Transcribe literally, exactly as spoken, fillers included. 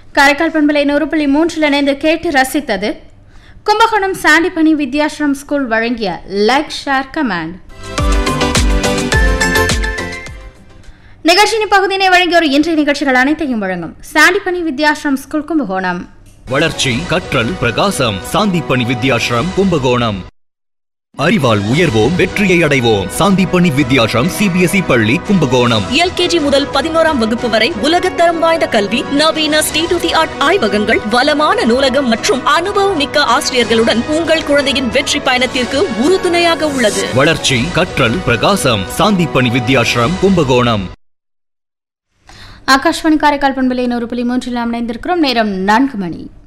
காரைக்கால் பண்பலை நூறு புள்ளி மூன்றில் இணைந்து கேட்டு ரசித்தது கும்பகோணம் சாண்டிபனி வித்யாஸ்ரம் ஸ்கூல் வழங்கிய லைக் ஷேர் கமெண்ட். நிகழ்ச்சியின் பகுதியினை வழங்கிய ஒரு இன்றைய நிகழ்ச்சிகள் அனைத்தையும் வழங்கும் சாண்டிபனி வித்யாஸ்ரம் ஸ்கூல் கும்பகோணம். வளர்ச்சி, கற்றல், பிரகாசம். சாந்திப்பணி வித்யாஸ்ரம் கும்பகோணம். அறிவால் உயர்வோம், வெற்றியை அடைவோம். சாந்திப்பணி வித்யாஸ்ரம் சிபிஎஸ்இ பள்ளி கும்பகோணம். எல்கேஜி முதல் பதினோராம் வகுப்பு வரை உலகத்தரம் வாய்ந்த கல்வி, நவீன ஸ்டேட் ஆஃப் தி ஆர்ட் ஆய்வகங்கள், வளமான நூலகம் மற்றும் அனுபவம் மிக்க ஆசிரியர்களுடன் உங்கள் குழந்தையின் வெற்றி பயணத்திற்கு உறுதுணையாக உள்ளது. வளர்ச்சி, கற்றல், பிரகாசம். சாந்திப்பணி வித்யாஸ்ரம் கும்பகோணம். ஆகாஷ்வாணி காரைக்கால் பண்பலை நூறு புள்ளி மூன்றில் இணைந்திருக்கிறோம். நேரம் நான்கு மணி.